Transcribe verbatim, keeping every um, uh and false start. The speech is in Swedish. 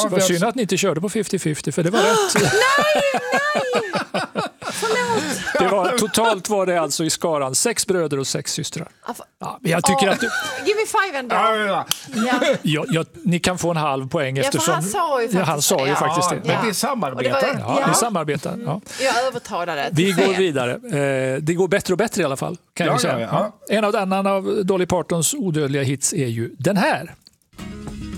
Ja, vad synd att ni inte körde på femtio femtio, för det var rätt. Nej, nej! Förlåt. Det var, totalt var det alltså i skaran sex bröder och sex systrar. Ja, men jag tycker Oh, att du, give me five ändå. Ja, ja. Ja. ja, ja, ni kan få en halv poäng Ja, för eftersom han sa ju ja, han faktiskt sa ju det. faktiskt det. Men Ja. vi Och samarbetar. det var- Ja, Ja. vi samarbetar. Ja. Jag övertalade Vi till går fel. vidare. Eh, det går bättre och bättre i alla fall, kan Ja, jag säga. ja, ja. En av annan av Dolly Partons odödliga hits är ju den här.